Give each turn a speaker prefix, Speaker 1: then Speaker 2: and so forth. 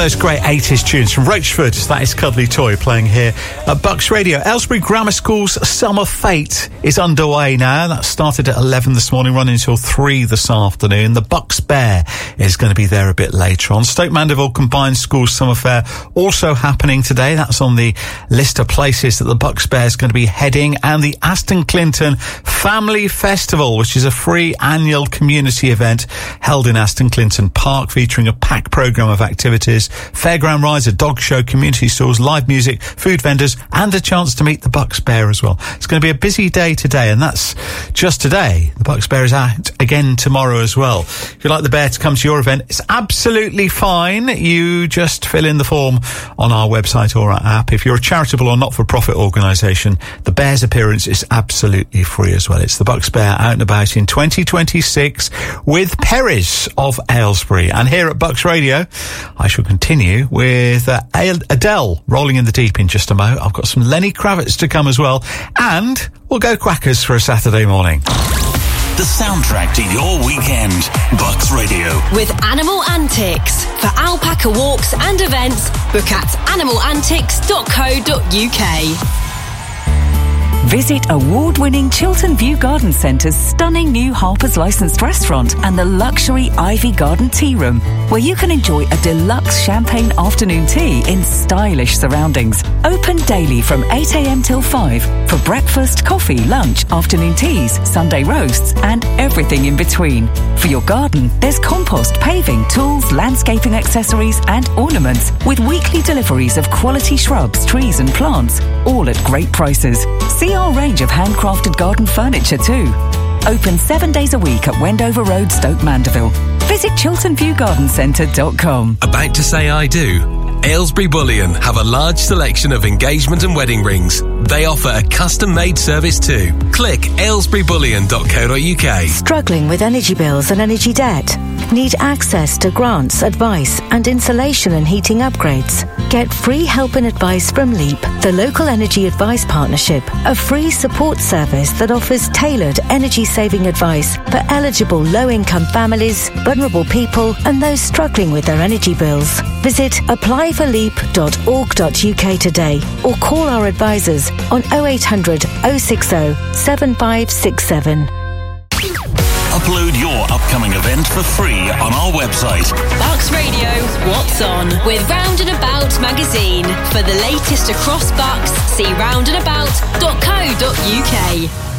Speaker 1: of those great 80s tunes from Roachford. That is Cuddly Toy playing here at Bucks Radio. Aylesbury Grammar School's Summer Fete is underway now. That started at 11 this morning, running until 3 this afternoon. The Bucks Bear is going to be there a bit later on. Stoke Mandeville Combined Schools Summer Fair also happening today. That's on the list of places that the Bucks Bear is going to be heading. And the Aston Clinton Family Festival, which is a free annual community event held in Aston Clinton Park, featuring a packed programme of activities, fairground rides, a dog show, community stores, live music, food vendors, and a chance to meet the Bucks Bear as well. It's going to be a busy day today, and that's just today. The Bucks Bear is out again tomorrow as well. If you'd like the Bear to come to your event, it's absolutely fine. You just fill in the form on our website or our app. If you're a charitable or not-for-profit organisation, the Bear's appearance is absolutely free as well. It's the Bucks Bear out and about in 2026 with Perry's of Aylesbury. And here at Bucks Radio, I shall continue with Adele rolling in the deep in just a moment. I've got some Lenny Kravitz to come as well, and we'll go Quackers for a Saturday morning.
Speaker 2: The soundtrack to your weekend. Bucks Radio.
Speaker 3: With Animal Antics. For alpaca walks and events, book at animalantics.co.uk.
Speaker 4: Visit award-winning Chiltern View Garden Centre's stunning new Harper's licensed restaurant and the luxury Ivy Garden Tea Room, where you can enjoy a deluxe champagne afternoon tea in stylish surroundings. Open daily from 8 a.m. till 5 for breakfast, coffee, lunch, afternoon teas, Sunday roasts, and everything in between. For your garden, there's compost, paving, tools, landscaping accessories, and ornaments, with weekly deliveries of quality shrubs, trees, and plants, all at great prices. See our range of handcrafted garden furniture too. Open 7 days a week at Wendover Road, Stoke Mandeville. Visit chilternviewgardencentre.com.
Speaker 5: About to say I do? Aylesbury Bullion have a large selection of engagement and wedding rings. They offer a custom-made service too. Click aylesburybullion.co.uk.
Speaker 6: Struggling with energy bills and energy debt? Need access to grants, advice and insulation and heating upgrades? Get free help and advice from LEAP, the Local Energy Advice Partnership, a free support service that offers tailored energy-saving advice for eligible low-income families, vulnerable people and those struggling with their energy bills. Visit applyforleap.org.uk today or call our advisors on 0800 060 7567.
Speaker 2: Upload your upcoming event for free on our website.
Speaker 3: Bucks Radio, What's On? With Round and About magazine. For the latest across Bucks, see roundandabout.co.uk.